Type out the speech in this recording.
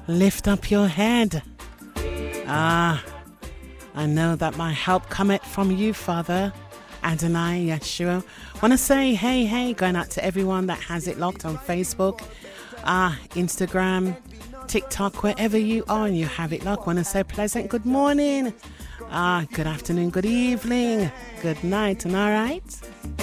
Lift up your head. I know that my help cometh from you, Father. Adonai, Yeshua. Want to say hey, going out to everyone that has it locked on Facebook, Instagram, TikTok, wherever you are and you have it locked. Want to say pleasant good morning, good afternoon, good evening, good night, and all right.